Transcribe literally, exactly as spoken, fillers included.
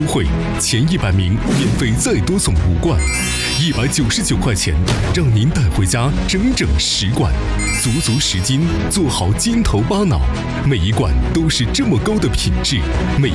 会前一百名免费再多送五罐，一百九十九块钱让您带回家整整十罐，足足十斤，做好肩头巴脑，每一罐都是这么高的品质，每